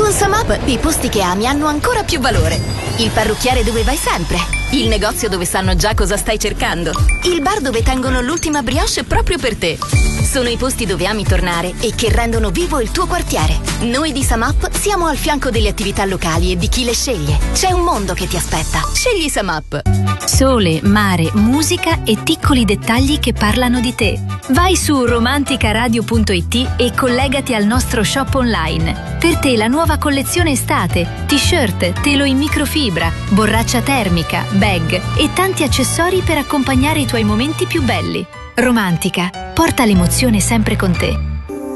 Con SumUp i posti che ami hanno ancora più valore. Il parrucchiere dove vai sempre. Il negozio dove sanno già cosa stai cercando. Il bar dove tengono l'ultima brioche proprio per te. Sono i posti dove ami tornare e che rendono vivo il tuo quartiere. Noi di SumUp siamo al fianco delle attività locali e di chi le sceglie. C'è un mondo che ti aspetta. Scegli SumUp. Sole, mare, musica e piccoli dettagli che parlano di te. Vai su romanticaradio.it e collegati al nostro shop online. Per te la nuova collezione estate, t-shirt, telo in microfibra, borraccia termica, bag e tanti accessori per accompagnare i tuoi momenti più belli. Romantica, porta l'emozione sempre con te.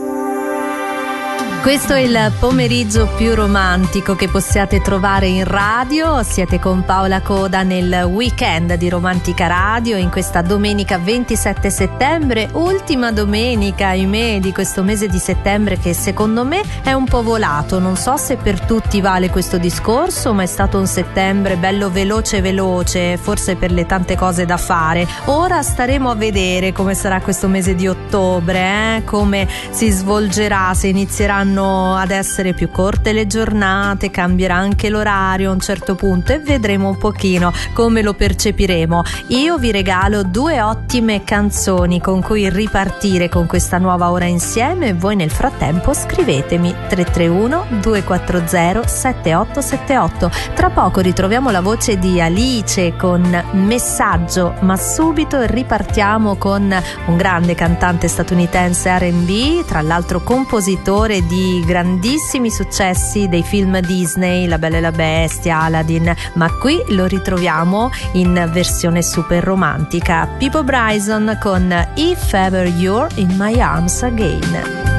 Questo è il pomeriggio più romantico che possiate trovare in radio. Siete con Paola Coda nel weekend di Romantica Radio in questa domenica 27 settembre, ultima domenica, ahimè, di questo mese di settembre che secondo me è un po' volato. Non so se per tutti vale questo discorso, ma è stato un settembre bello veloce, forse per le tante cose da fare. Ora staremo a vedere come sarà questo mese di ottobre, come si svolgerà, se inizieranno ad essere più corte le giornate, cambierà anche l'orario a un certo punto e vedremo un pochino come lo percepiremo. Io vi regalo 2 ottime canzoni con cui ripartire con questa nuova ora insieme e voi nel frattempo scrivetemi 331 240 7878. Tra poco ritroviamo la voce di Alice con Messaggio, ma subito ripartiamo con un grande cantante statunitense R&B, tra l'altro compositore di grandissimi successi dei film Disney, La Bella e la Bestia, Aladdin, ma qui lo ritroviamo in versione super romantica. Pippo Bryson con If Ever You're in My Arms Again.